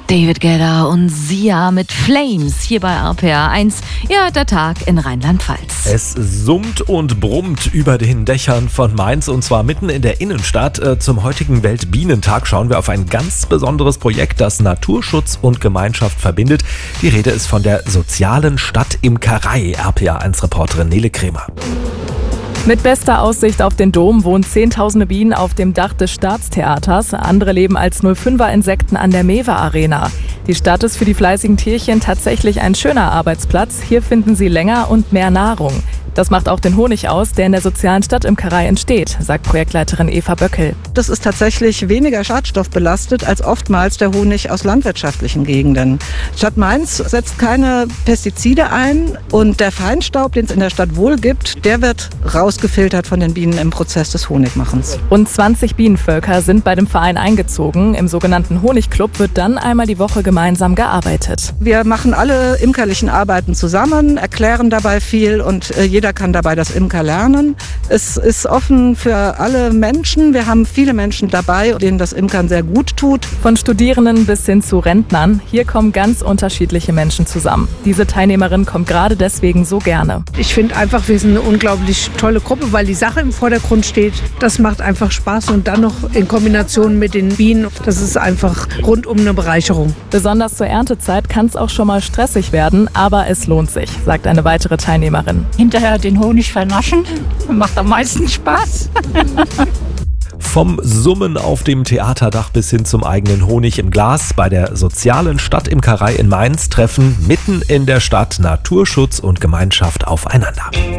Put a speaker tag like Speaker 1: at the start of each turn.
Speaker 1: David Guetta und Sia mit Flames hier bei RPR 1. Ja, der Tag in Rheinland-Pfalz.
Speaker 2: Es summt und brummt über den Dächern von Mainz und zwar mitten in der Innenstadt. Zum heutigen Weltbienentag schauen wir auf ein ganz besonderes Projekt, das Naturschutz und Gemeinschaft verbindet. Die Rede ist von der sozialen Stadtimkerei. RPR 1-Reporterin Nele Kremer.
Speaker 3: Mit bester Aussicht auf den Dom wohnen Zehntausende Bienen auf dem Dach des Staatstheaters. Andere leben als 05er-Insekten an der Mewe-Arena. Die Stadt ist für die fleißigen Tierchen tatsächlich ein schöner Arbeitsplatz. Hier finden sie länger und mehr Nahrung. Das macht auch den Honig aus, der in der sozialen Stadtimkerei entsteht, sagt Projektleiterin Eva Böckel.
Speaker 4: Das ist tatsächlich weniger schadstoffbelastet als oftmals der Honig aus landwirtschaftlichen Gegenden. Stadt Mainz setzt keine Pestizide ein und der Feinstaub, den es in der Stadt wohl gibt, der wird rausgefiltert von den Bienen im Prozess des Honigmachens.
Speaker 3: Rund 20 Bienenvölker sind bei dem Verein eingezogen. Im sogenannten Honigclub wird dann einmal die Woche gemeinsam gearbeitet.
Speaker 4: Wir machen alle imkerlichen Arbeiten zusammen, erklären dabei viel und jeder kann dabei das Imker lernen. Es ist offen für alle Menschen. Wir haben viele Menschen dabei, denen das Imkern sehr gut tut.
Speaker 3: Von Studierenden bis hin zu Rentnern. Hier kommen ganz unterschiedliche Menschen zusammen. Diese Teilnehmerin kommt gerade deswegen so gerne.
Speaker 5: Ich finde einfach, wir sind eine unglaublich tolle Gruppe, weil die Sache im Vordergrund steht. Das macht einfach Spaß und dann noch in Kombination mit den Bienen. Das ist einfach rundum eine Bereicherung.
Speaker 3: Besonders zur Erntezeit kann es auch schon mal stressig werden, aber es lohnt sich, sagt eine weitere Teilnehmerin.
Speaker 6: Hinterher den Honig vernaschen, macht am meisten Spaß.
Speaker 2: Vom Summen auf dem Theaterdach bis hin zum eigenen Honig im Glas. Bei der sozialen Stadtimkerei in Mainz treffen mitten in der Stadt Naturschutz und Gemeinschaft aufeinander.